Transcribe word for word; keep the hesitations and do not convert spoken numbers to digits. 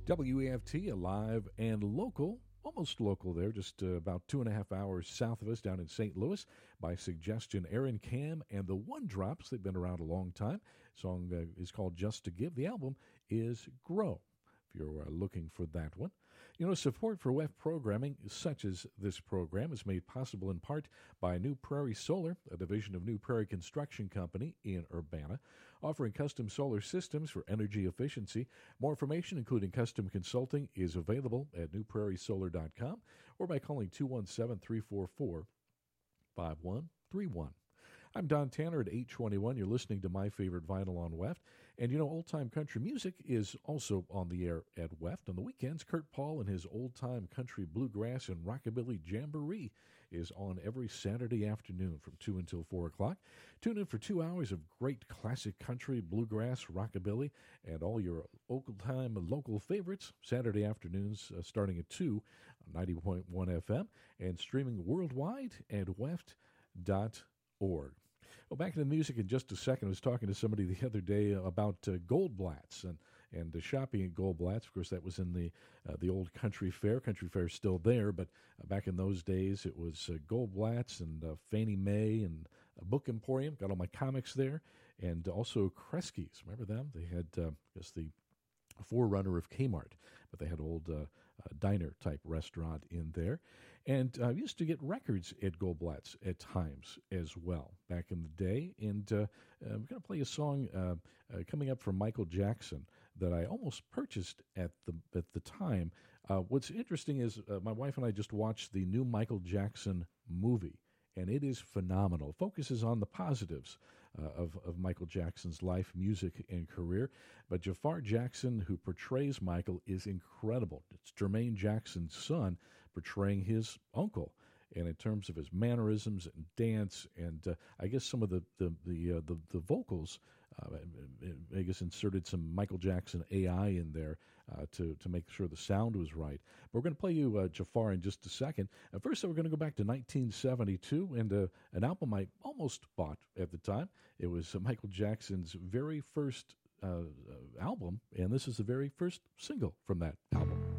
W E F T, alive and local, almost local there, just uh, about two and a half hours south of us down in Saint Louis. By suggestion, Aaron Cam and the One Drops. They've been around a long time. The song uh, is called Just to Give. The album is Grow, if you're uh, looking for that one. You know, support for W E F programming, such as this program, is made possible in part by New Prairie Solar, a division of New Prairie Construction Company in Urbana, offering custom solar systems for energy efficiency. More information, including custom consulting, is available at new prairie solar dot com or by calling two one seven, three four four, five one three one. I'm Don Tanner at eight twenty-one. You're listening to My Favorite Vinyl on W E F T. And, you know, old-time country music is also on the air at W E F T. On the weekends, Kurt Paul and his old-time country bluegrass and rockabilly jamboree is on every Saturday afternoon from two until four o'clock. Tune in for two hours of great classic country, bluegrass, rockabilly, and all your old-time local favorites, Saturday afternoons uh, starting at two on ninety point one F M and streaming worldwide at W E F T dot org. Well, back to the music in just a second. I was talking to somebody the other day about uh, Goldblatt's and and uh, shopping at Goldblatt's. Of course, that was in the uh, the old Country Fair. Country Fair is still there, but uh, back in those days, it was uh, Goldblatt's and uh, Fannie Mae and a Book Emporium. Got all my comics there, and also Kresge's. Remember them? They had, uh, I guess, the forerunner of Kmart, but they had an old uh, uh, diner-type restaurant in there. And I uh, used to get records at Goldblatt's at times as well back in the day. And uh, uh, we're going to play a song uh, uh, coming up from Michael Jackson that I almost purchased at the at the time. Uh, what's interesting is uh, my wife and I just watched the new Michael Jackson movie, and it is phenomenal. It focuses on the positives uh, of, of Michael Jackson's life, music, and career. But Jafar Jackson, who portrays Michael, is incredible. It's Jermaine Jackson's son portraying his uncle. And in terms of his mannerisms and dance, and uh, I guess some of the the the uh, the, the vocals, uh, I guess inserted some Michael Jackson A I in there uh, to to make sure the sound was right. But we're going to play you uh, Jafar in just a second. Uh, first, we're going to go back to nineteen seventy-two and uh, an album I almost bought at the time. It was uh, Michael Jackson's very first uh, uh, album, and this is the very first single from that album.